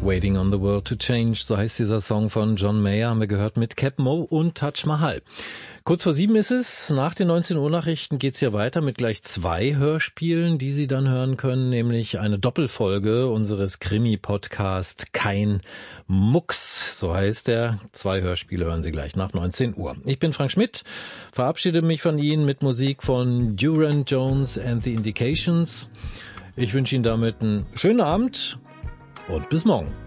Waiting on the World to Change, so heißt dieser Song von John Mayer, haben wir gehört mit Cap Mo und Taj Mahal. Kurz vor 7 ist es, nach den 19 Uhr Nachrichten geht's hier weiter mit gleich 2 Hörspielen, die Sie dann hören können, nämlich eine Doppelfolge unseres Krimi-Podcast Kein Mucks, so heißt er. 2 Hörspiele hören Sie gleich nach 19 Uhr. Ich bin Frank Schmidt, verabschiede mich von Ihnen mit Musik von Durand Jones and the Indications. Ich wünsche Ihnen damit einen schönen Abend und bis morgen.